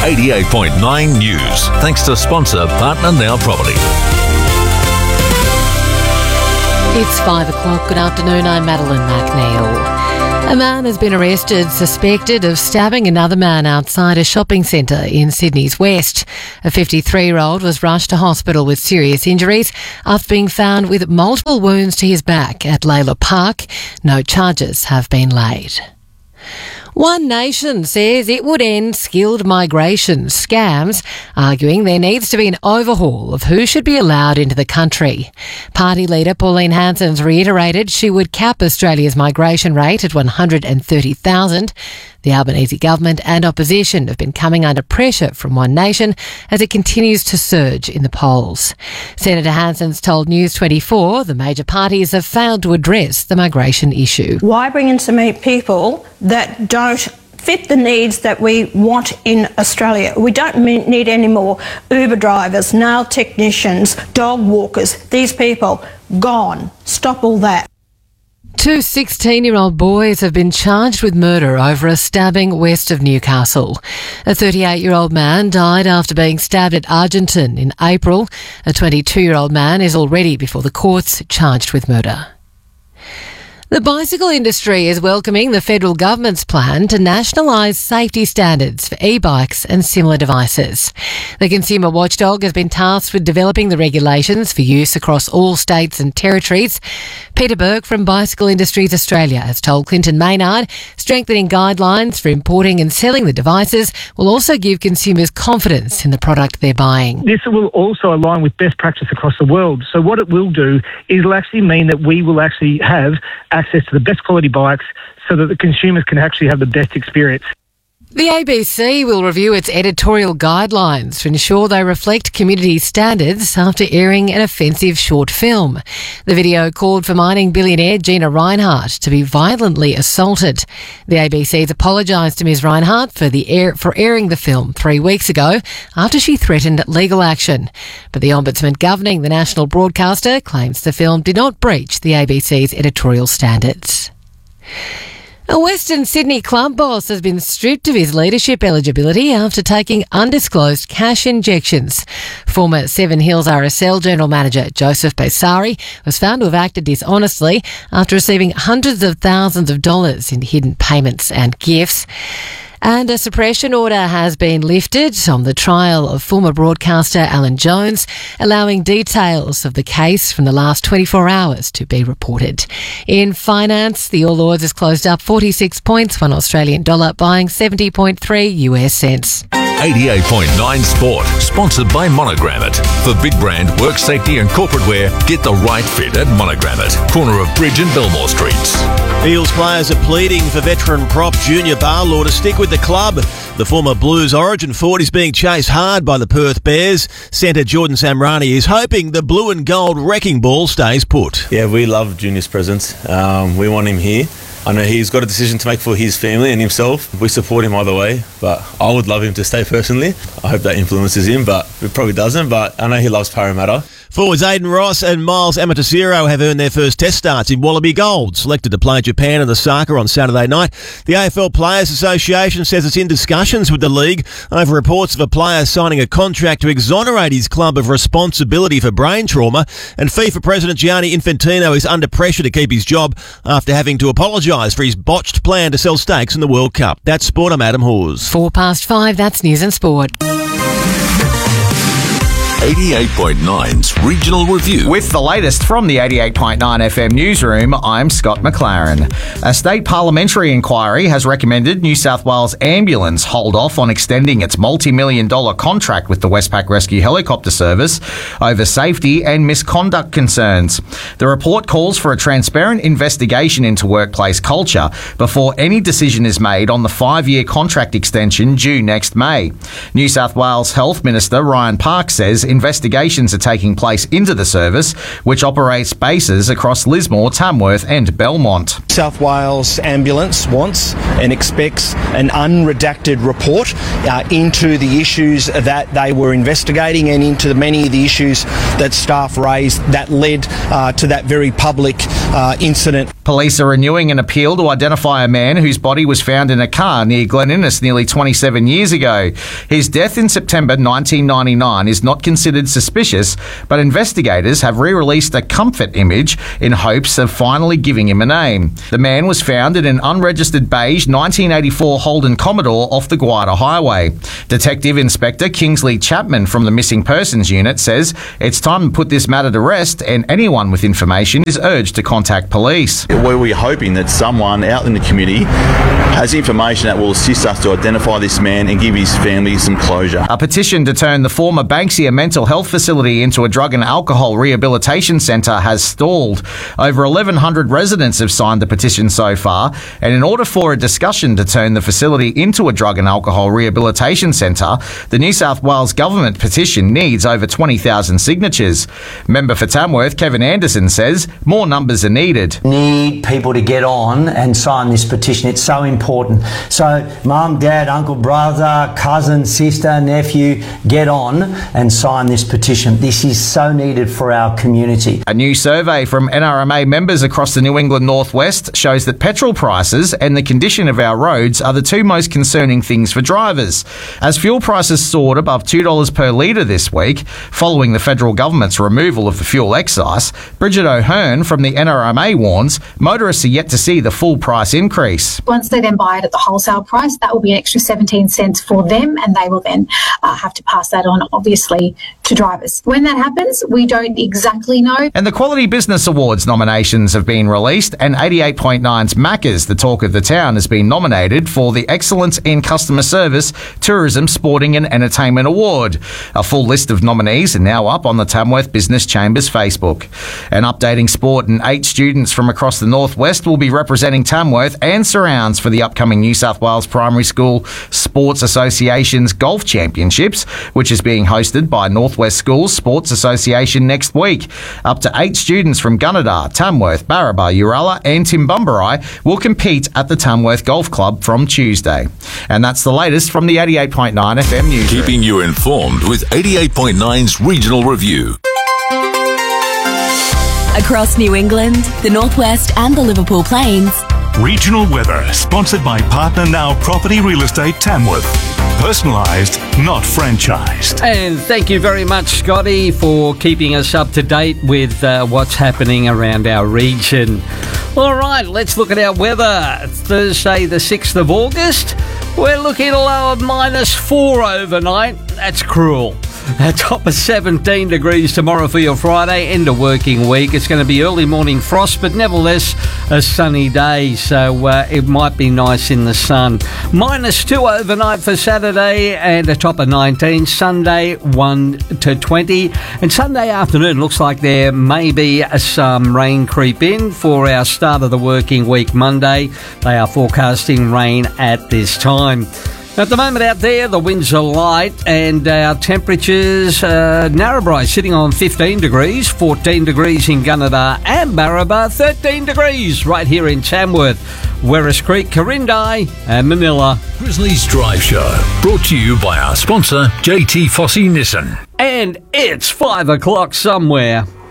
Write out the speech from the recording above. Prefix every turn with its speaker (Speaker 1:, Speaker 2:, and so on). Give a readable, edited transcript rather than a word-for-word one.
Speaker 1: 88.9 News. Thanks to sponsor Partner Now Property.
Speaker 2: It's 5 o'clock. Good afternoon. I'm Madeline McNeil. A man has been arrested suspected of stabbing another man outside a shopping centre in Sydney's West. A 53-year-old was rushed to hospital with serious injuries after being found with multiple wounds to his back at Layla Park. No charges have been laid. One Nation says it would end skilled migration scams, arguing there needs to be an overhaul of who should be allowed into the country. Party leader Pauline Hanson's reiterated she would cap Australia's migration rate at 130,000. The Albanese government and opposition have been coming under pressure from One Nation as it continues to surge in the polls. Senator Hanson's told News 24 the major parties have failed to address the migration issue.
Speaker 3: Why bring in so many people that don't fit the needs that we want in Australia? We don't need any more Uber drivers, nail technicians, dog walkers. These people, gone. Stop all that.
Speaker 2: Two 16-year-old boys have been charged with murder over a stabbing west of Newcastle. A 38-year-old man died after being stabbed at Argenton in April. A 22-year-old man is already before the courts charged with murder. The bicycle industry is welcoming the federal government's plan to nationalise safety standards for e-bikes and similar devices. The consumer watchdog has been tasked with developing the regulations for use across all states and territories. Peter Burke from Bicycle Industries Australia has told Clinton Maynard strengthening guidelines for importing and selling the devices will also give consumers confidence in the product they're buying.
Speaker 4: This will also align with best practice across the world. So what it will do is it'll actually mean that we will actually have access to the best quality bikes so that the consumers can actually have the best experience.
Speaker 2: The ABC will review its editorial guidelines to ensure they reflect community standards after airing an offensive short film. The video called for mining billionaire Gina Rinehart to be violently assaulted. The ABC's apologised to Ms Rinehart for airing the film 3 weeks ago after she threatened legal action. But the Ombudsman governing the national broadcaster claims the film did not breach the ABC's editorial standards. A Western Sydney club boss has been stripped of his leadership eligibility after taking undisclosed cash injections. Former Seven Hills RSL General Manager Joseph Besari was found to have acted dishonestly after receiving hundreds of thousands of dollars in hidden payments and gifts. And a suppression order has been lifted on the trial of former broadcaster Alan Jones, allowing details of the case from the last 24 hours to be reported. In finance, the All Ords has closed up 46 points, $1 Australian dollar, buying 70.3 US cents.
Speaker 1: 88.9 Sport, sponsored by Monogram It. For big brand, work safety and corporate wear, get the right fit at Monogram It. Corner of Bridge and Belmore Streets.
Speaker 5: Eels players are pleading for veteran prop Junior Barlaw to stick with the club. The former Blues Origin forward is being chased hard by the Perth Bears. Centre Jordan Samrani is hoping the blue and gold wrecking ball stays put.
Speaker 6: Yeah, we love Junior's presence. We want him here. I know he's got a decision to make for his family and himself. We support him either way, but I would love him to stay personally. I hope that influences him, but it probably doesn't. But I know he loves Parramatta.
Speaker 5: Forwards Aidan Ross and Miles Amatasiro have earned their first test starts in Wallaby Gold. Selected to play Japan in the Saka on Saturday night, the AFL Players Association says it's in discussions with the league over reports of a player signing a contract to exonerate his club of responsibility for brain trauma, and FIFA President Gianni Infantino is under pressure to keep his job after having to apologise for his botched plan to sell stakes in the World Cup. That's Sport, I'm Adam Hawes.
Speaker 2: 5:04, that's News and Sport.
Speaker 1: 88.9's Regional Review.
Speaker 7: With the latest from the 88.9 FM newsroom, I'm Scott McLaren. A state parliamentary inquiry has recommended New South Wales Ambulance hold off on extending its multi-million-dollar contract with the Westpac Rescue Helicopter Service over safety and misconduct concerns. The report calls for a transparent investigation into workplace culture before any decision is made on the 5-year contract extension due next May. New South Wales Health Minister Ryan Park says investigations are taking place into the service, which operates bases across Lismore, Tamworth and Belmont.
Speaker 8: South Wales Ambulance wants and expects an unredacted report into the issues that they were investigating and into many of the issues that staff raised that led to that very public incident.
Speaker 7: Police are renewing an appeal to identify a man whose body was found in a car near Glen Innes nearly 27 years ago. His death in September 1999 is not considered suspicious, but investigators have re-released a comfort image in hopes of finally giving him a name. The man was found in an unregistered beige 1984 Holden Commodore off the Guarda Highway. Detective Inspector Kingsley Chapman from the Missing Persons Unit says it's time to put this matter to rest, and anyone with information is urged to contact police.
Speaker 9: We're hoping that someone out in the community has information that will assist us to identify this man and give his family some closure.
Speaker 7: A petition to turn the former Banksia mental health facility into a drug and alcohol rehabilitation centre has stalled. Over 1,100 residents have signed the petition so far, and in order for a discussion to turn the facility into a drug and alcohol rehabilitation centre, the New South Wales government petition needs over 20,000 signatures. Member for Tamworth, Kevin Anderson, says more numbers are needed.
Speaker 10: Need people to get on and sign this petition. It's so important. So mum, dad, uncle, brother, cousin, sister, nephew, get on and sign this petition. This is so needed for our community.
Speaker 7: A new survey from NRMA members across the New England Northwest shows that petrol prices and the condition of our roads are the two most concerning things for drivers. As fuel prices soared above $2 per litre this week, following the federal government's removal of the fuel excise, Bridget O'Hearn from the NRMA warns motorists are yet to see the full price increase.
Speaker 11: Once they then buy it at the wholesale price, that will be an extra 17 cents for them, and they will then have to pass that on, obviously, to drivers. When that happens, we don't exactly know.
Speaker 7: And the Quality Business Awards nominations have been released, and 88.9's Macca's, the talk of the town, has been nominated for the Excellence in Customer Service, Tourism, Sporting and Entertainment Award. A full list of nominees are now up on the Tamworth Business Chamber's Facebook. And updating sport, and 8 students from across the Northwest will be representing Tamworth and surrounds for the upcoming New South Wales Primary School Sports Association's Golf Championships, which is being hosted by Northwest Schools Sports Association next week. Up to 8 students from Gunnedah, Tamworth, Barraba, Uralla and Timbumberai will compete at the Tamworth Golf Club from Tuesday. And that's the latest from the 88.9 FM News.
Speaker 1: Keeping you informed with 88.9's Regional Review.
Speaker 12: Across New England, the Northwest and the Liverpool Plains.
Speaker 13: Regional weather, sponsored by Partner Now Property Real Estate Tamworth. Personalised, not franchised.
Speaker 14: And thank you very much, Scotty, for keeping us up to date with what's happening around our region. All right, let's look at our weather. It's Thursday, the 6th of August. We're looking at a low of -4 overnight. That's cruel. A top of 17 degrees tomorrow for your Friday, end of working week. It's going to be early morning frost, but nevertheless a sunny day, so it might be nice in the sun. -2 overnight for Saturday and a top of 19. Sunday 1 to 20. And Sunday afternoon looks like there may be some rain creep in for our start of the working week Monday. They are forecasting rain at this time. At the moment out there, the winds are light and our temperatures, Narrabri sitting on 15 degrees, 14 degrees in Gunnedah and Barraba, 13 degrees right here in Tamworth, Werris Creek, Corindai and Manila.
Speaker 1: Grizzlies Drive Show, brought to you by our sponsor, JT Fossey Nissan.
Speaker 14: And it's 5 o'clock somewhere.